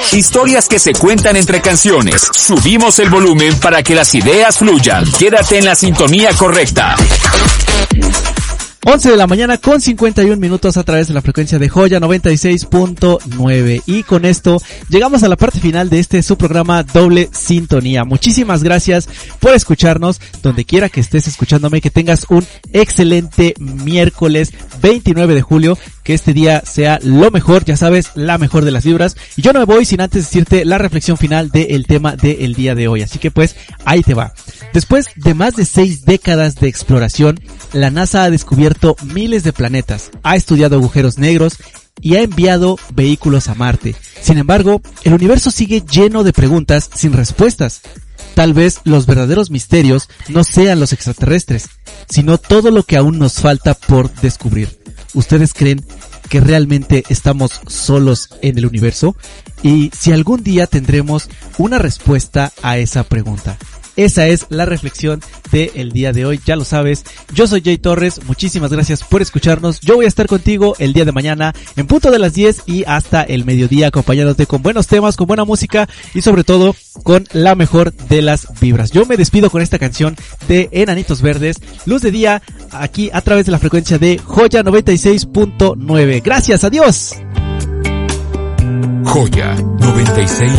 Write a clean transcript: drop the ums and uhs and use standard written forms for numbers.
Historias que se cuentan entre canciones. Subimos el volumen para que las ideas fluyan. Quédate en la sintonía correcta. 11 de la mañana con 51 minutos a través de la frecuencia de Joya 96.9. Y con esto llegamos a la parte final de este su programa Doble Sintonía. Muchísimas gracias por escucharnos donde quiera que estés escuchándome. Que tengas un excelente miércoles 29 de julio. Que este día sea lo mejor, ya sabes, la mejor de las vibras. Y yo no me voy sin antes decirte la reflexión final del tema del día de hoy. Así que pues, ahí te va. Después de más de 6 décadas de exploración, la NASA ha descubierto miles de planetas, ha estudiado agujeros negros y ha enviado vehículos a Marte. Sin embargo, el universo sigue lleno de preguntas sin respuestas. Tal vez los verdaderos misterios no sean los extraterrestres, sino todo lo que aún nos falta por descubrir. ¿Ustedes creen que realmente estamos solos en el universo? Y si algún día tendremos una respuesta a esa pregunta. Esa es la reflexión del día de hoy, ya lo sabes. Yo soy Jay Torres, muchísimas gracias por escucharnos. Yo voy a estar contigo el día de mañana en punto de las 10 y hasta el mediodía, acompañándote con buenos temas, con buena música y sobre todo con la mejor de las vibras. Yo me despido con esta canción de Enanitos Verdes, Luz de Día, aquí a través de la frecuencia de Joya 96.9. Gracias, adiós. Joya 96.9.